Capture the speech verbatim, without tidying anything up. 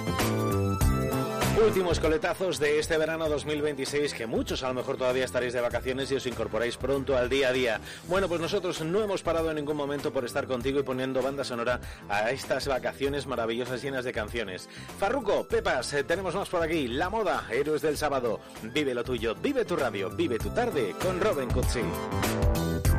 Últimos coletazos de este verano dos mil veintiséis, que muchos a lo mejor todavía estaréis de vacaciones y os incorporáis pronto al día a día. Bueno, pues nosotros no hemos parado en ningún momento por estar contigo y poniendo banda sonora a estas vacaciones maravillosas llenas de canciones. Farruko, Pepas, eh, tenemos más por aquí. La moda, héroes del sábado. Vive lo tuyo, vive tu radio, vive tu tarde con Robin Cutsi.